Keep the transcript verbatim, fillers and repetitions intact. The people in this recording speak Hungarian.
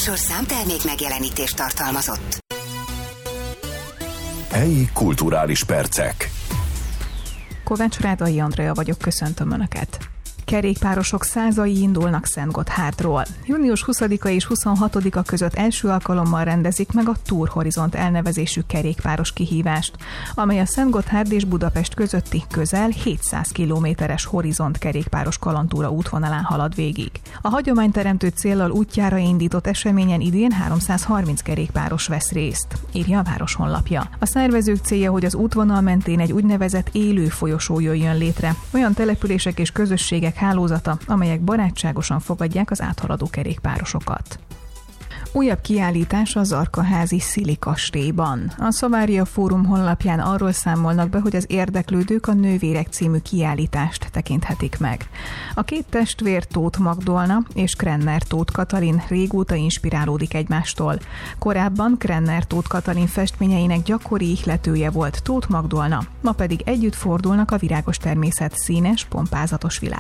műsor számtermék megjelenítést tartalmazott. Helyi kulturális percek. Kovács Rádai Andrea vagyok, köszöntöm Önöket. Kerékpárosok százai indulnak Szentgotthárdról. június huszadika és huszonhatodika között első alkalommal rendezik meg a Tour Horizont elnevezésű kerékpáros kihívást, amely a Szentgotthárd és Budapest közötti közel hétszáz kilométeres Horizont kerékpáros kalandtúra útvonalán halad végig. A hagyományteremtő céllal útjára indított eseményen idén háromszázharminc kerékpáros vesz részt, írja a város honlapja. A szervezők célja, hogy az útvonal mentén egy úgynevezett élő folyosó jöjjön létre, olyan települések és közösségek hálózata, amelyek barátságosan fogadják az áthaladó kerékpárosokat. Újabb kiállítás a Zarkaházi Szili kastélyban. A Savaria Fórum honlapján arról számolnak be, hogy az érdeklődők a Nővérek című kiállítást tekinthetik meg. A két testvér, Tóth Magdolna és Krenner Tóth Katalin régóta inspirálódik egymástól. Korábban Krenner Tóth Katalin festményeinek gyakori ihletője volt Tóth Magdolna, ma pedig együtt fordulnak a virágos természet színes, pompázatos világ.